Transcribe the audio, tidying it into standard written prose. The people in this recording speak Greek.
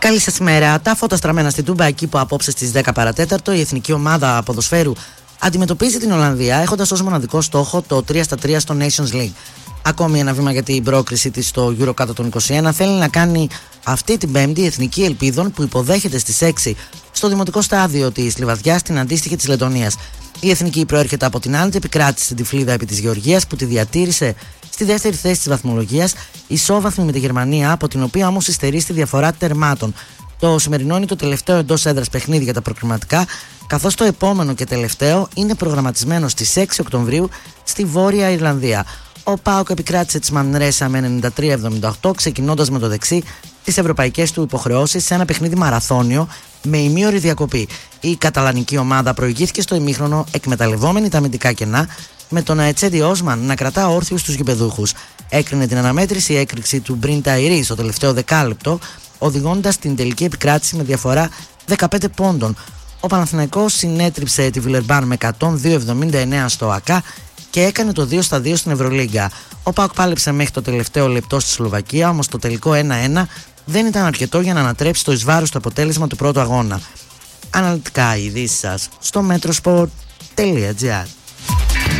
Καλή σας ημέρα. Τα φώτα στραμμένα στην Τούμπα, εκεί που απόψε στις 10 παρατέταρτο η εθνική ομάδα ποδοσφαίρου αντιμετωπίζει την Ολλανδία, έχοντας ως μοναδικό στόχο το 3-3 στο Nations League. Ακόμη ένα βήμα για την πρόκριση της στο Euro κάτω των 21 θέλει να κάνει αυτή την Πέμπτη η Εθνική Ελπίδων, που υποδέχεται στις 6 στο δημοτικό στάδιο της Λιβαδιάς την αντίστοιχη της Λετωνίας. Η Εθνική προέρχεται από την άλλη, επικράτησε στην Τυφλίδα επί της Γεωργίας, που τη διατήρησε στη δεύτερη θέση της βαθμολογίας, ισόβαθμη με τη Γερμανία, από την οποία όμως υστερεί στη διαφορά τερμάτων. Το σημερινό είναι το τελευταίο εντός έδρας παιχνίδι για τα προκριματικά, καθώς το επόμενο και τελευταίο είναι προγραμματισμένο στις 6 Οκτωβρίου στη Βόρεια Ιρλανδία. Ο ΠΑΟΚ επικράτησε της Μανρέσα με 93-78, ξεκινώντας με το δεξί τις ευρωπαϊκές του υποχρεώσεις σε ένα παιχνίδι μαραθώνιο με ημίωρη διακοπή. Η καταλανική ομάδα προηγήθηκε στο ημίχρονο εκμεταλλευόμενη τα αμυντικά κενά, με τον Αετσέντι Όσμαν να κρατά όρθιους τους γηπεδούχους. Έκρινε την αναμέτρηση η έκρηξη του Μπριν Ταϊρή στο τελευταίο δεκάλεπτο, οδηγώντας την τελική επικράτηση με διαφορά 15 πόντων. Ο Παναθηναϊκός συνέτριψε τη Βιλερμπάν με 102-79 στο ΑΚΑ και έκανε το 2-2 στην Ευρωλίγκα. Ο ΠΑΟΚ πάλεψε μέχρι το τελευταίο λεπτό στη Σλοβακία, όμως το τελικό 1-1 δεν ήταν αρκετό για να ανατρέψει το εις βάρος το αποτέλεσμα του πρώτου αγώνα. Αναλυτικά οι ειδήσεις σας στο metrosport.gr.